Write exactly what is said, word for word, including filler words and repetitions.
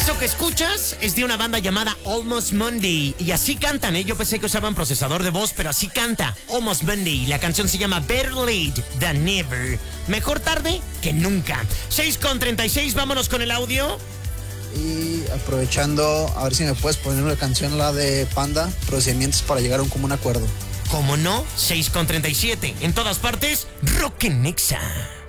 Eso que escuchas es de una banda llamada Almost Monday. Y así cantan, ¿eh? Yo pensé que usaban procesador de voz, pero así canta Almost Monday. La canción se llama Better Late Than Never. Mejor tarde que nunca. seis con treinta y seis, vámonos con el audio. Y aprovechando, a ver si me puedes poner una canción, la de Panda, procedimientos para llegar a un común acuerdo. ¿Cómo no? seis con treinta y siete. En todas partes, Rock en Nexa.